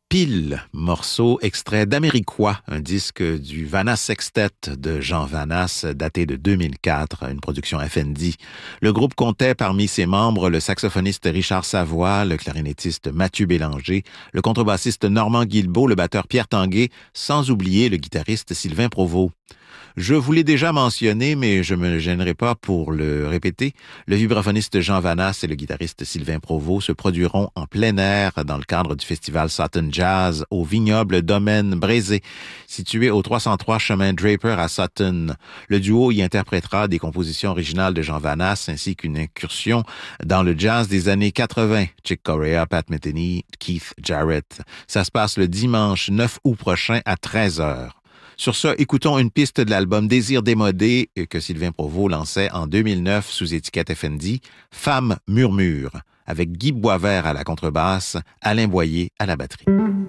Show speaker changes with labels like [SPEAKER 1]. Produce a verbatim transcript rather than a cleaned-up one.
[SPEAKER 1] Pile, morceau extrait d'Américois, un disque du Vannas Sextet de Jean Vannas, daté de deux mille quatre, une production F N D. Le groupe comptait parmi ses membres le saxophoniste Richard Savoie, le clarinettiste Mathieu Bélanger, le contrebassiste Normand Guilbeault, le batteur Pierre Tanguay, sans oublier le guitariste Sylvain Provost. Je vous l'ai déjà mentionné, mais je me gênerai pas pour le répéter. Le vibraphoniste Jean Vannas et le guitariste Sylvain Provost se produiront en plein air dans le cadre du festival Sutton Jazz au vignoble Domaine Brézé, situé au trois cent trois chemin Draper à Sutton. Le duo y interprétera des compositions originales de Jean Vannas ainsi qu'une incursion dans le jazz des années quatre-vingt. Chick Corea, Pat Metheny, Keith Jarrett. Ça se passe le dimanche neuf août prochain à treize heures. Sur ça, écoutons une piste de l'album Désir démodé que Sylvain Provost lançait en deux mille neuf sous étiquette F N D, Femme murmure, avec Guy Boisvert à la contrebasse, Alain Boyer à la batterie.